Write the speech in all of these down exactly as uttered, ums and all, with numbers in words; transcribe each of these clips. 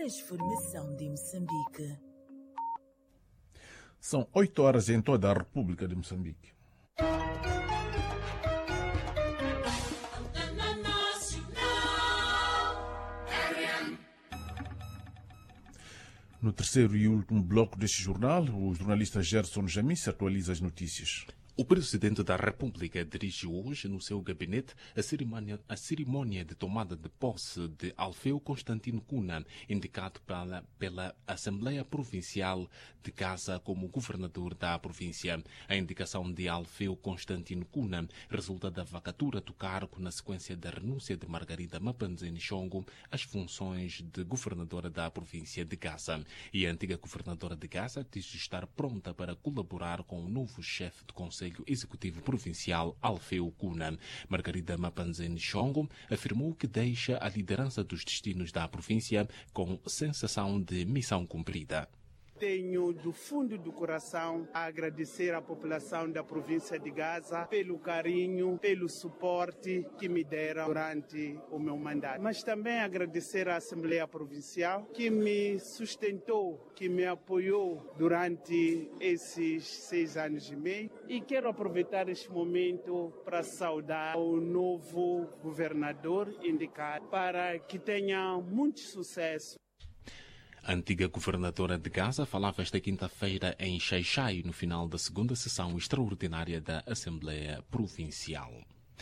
Transformação de Moçambique. São oito horas em toda a República de Moçambique. No terceiro e último bloco deste jornal, o jornalista Gerson Jamice atualiza as notícias. O Presidente da República dirige hoje no seu gabinete a cerimônia, a cerimônia de tomada de posse de Alfeu Constantino Cunha, indicado pela, pela Assembleia Provincial de Gaza como governador da província. A indicação de Alfeu Constantino Cunha resulta da vacatura do cargo na sequência da renúncia de Margarida Mapanzeni Chongo às funções de governadora da província de Gaza. E a antiga governadora de Gaza diz estar pronta para colaborar com o novo chefe de Conselho Executivo Provincial Alfeu Cunha. Margarida Mapanzeni Chongo afirmou que deixa a liderança dos destinos da província com sensação de missão cumprida. Tenho do fundo do coração a agradecer à população da província de Gaza pelo carinho, pelo suporte que me deram durante o meu mandato. Mas também agradecer à Assembleia Provincial que me sustentou, que me apoiou durante esses seis anos e meio. E quero aproveitar este momento para saudar o novo governador indicado para que tenha muito sucesso. A antiga governadora de Gaza falava esta quinta-feira em Xai-Xai, no final da segunda sessão extraordinária da Assembleia Provincial.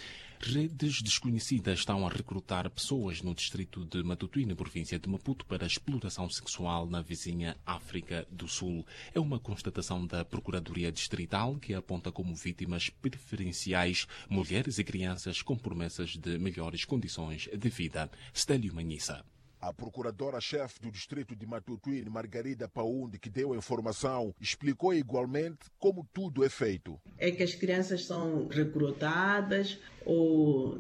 Redes desconhecidas estão a recrutar pessoas no distrito de Matutuí, província de Maputo, para exploração sexual na vizinha África do Sul. É uma constatação da Procuradoria Distrital que aponta como vítimas preferenciais mulheres e crianças com promessas de melhores condições de vida. Stélio Manhissa. A procuradora-chefe do distrito de Matutuí, Margarida Paundi, que deu a informação, explicou igualmente como tudo é feito. É que as crianças são recrutadas ou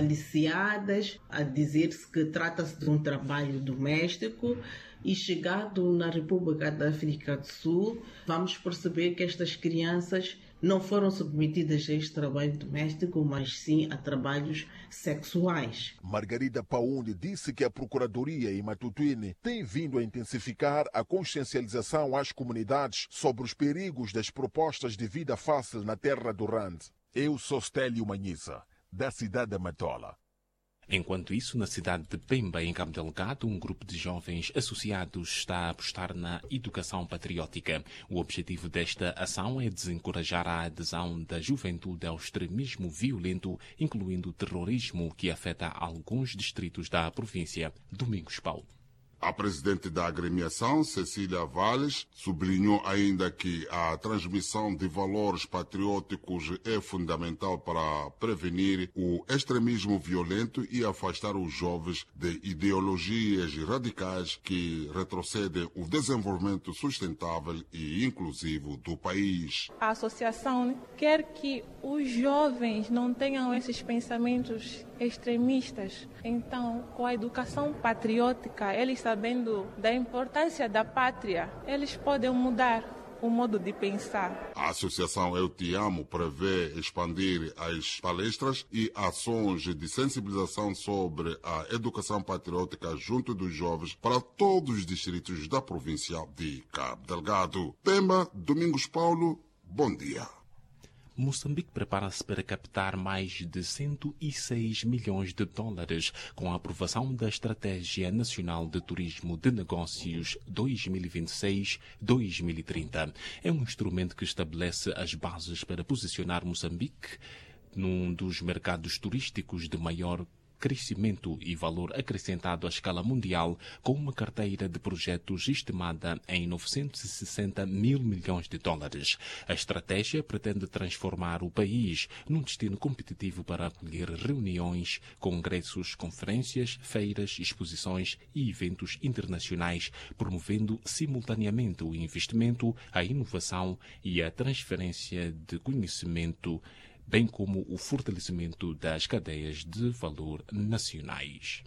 aliciadas a dizer-se que trata-se de um trabalho doméstico e chegado na República da África do Sul, vamos perceber que estas crianças não foram submetidas a este trabalho doméstico, mas sim a trabalhos sexuais. Margarida Paundi disse que a Procuradoria em Matutuí tem vindo a intensificar a consciencialização às comunidades sobre os perigos das propostas de vida fácil na terra do Rand. Eu sou Stélio Manhissa, da cidade de Matola. Enquanto isso, na cidade de Pemba, em Cabo Delgado, um grupo de jovens associados está a apostar na educação patriótica. O objetivo desta ação é desencorajar a adesão da juventude ao extremismo violento, incluindo o terrorismo que afeta alguns distritos da província. Domingos Paulo. A presidente da agremiação, Cecília Valles, sublinhou ainda que a transmissão de valores patrióticos é fundamental para prevenir o extremismo violento e afastar os jovens de ideologias radicais que retrocedem o desenvolvimento sustentável e inclusivo do país. A associação quer que os jovens não tenham esses pensamentos extremistas. Então, com a educação patriótica, eles sabendo da importância da pátria, eles podem mudar o modo de pensar. A Associação Eu Te Amo prevê expandir as palestras e ações de sensibilização sobre a educação patriótica junto dos jovens para todos os distritos da província de Cabo Delgado. Pemba, Domingos Paulo, bom dia. Moçambique prepara-se para captar mais de cento e seis milhões de dólares com a aprovação da Estratégia Nacional de Turismo de Negócios dois mil e vinte e seis a dois mil e trinta. É um instrumento que estabelece as bases para posicionar Moçambique num dos mercados turísticos de maior crescimento e valor acrescentado à escala mundial, com uma carteira de projetos estimada em novecentos e sessenta mil milhões de dólares. A estratégia pretende transformar o país num destino competitivo para acolher reuniões, congressos, conferências, feiras, exposições e eventos internacionais, promovendo simultaneamente o investimento, a inovação e a transferência de conhecimento, bem como o fortalecimento das cadeias de valor nacionais.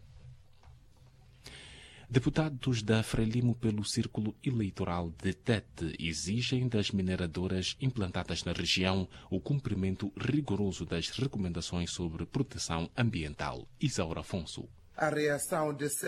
Deputados da Frelimo pelo Círculo Eleitoral de Tete exigem das mineradoras implantadas na região o cumprimento rigoroso das recomendações sobre proteção ambiental. Isaura Afonso. A reação de